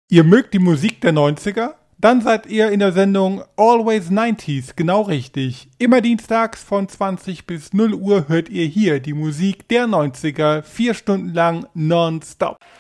Ihr mögt die Musik der 90er? Dann seid ihr in der Sendung Always 90s genau richtig. Immer dienstags von 20 bis 0 Uhr hört ihr hier die Musik der 90er 4 Stunden lang nonstop.